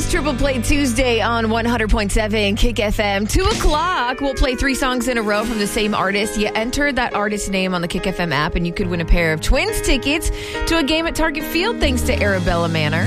Triple Play Tuesday on 100.7 Kick FM. 2 o'clock, we'll play 3 songs in a row from the same artist. You enter that artist's name on the Kick FM app, and you could win a pair of Twins tickets to a game at Target Field thanks to Arabella Manor.